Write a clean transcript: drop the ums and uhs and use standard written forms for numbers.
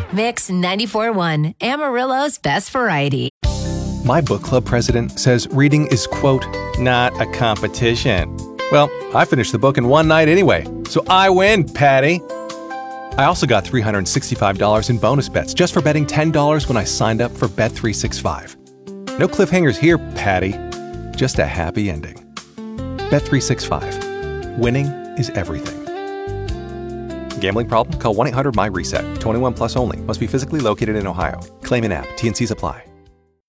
Mix 94.1, Amarillo's best variety. My book club president says reading is, quote, not a competition. Well, I finished the book in one night anyway, so I win, Patty. I also got $365 in bonus bets just for betting $10 when I signed up for Bet365. No cliffhangers here, Patty. Just a happy ending. Bet365. Winning is everything. Gambling problem? Call 1-800-MY-RESET. 21 plus only. Must be physically located in Ohio. Claim in app. T&Cs apply.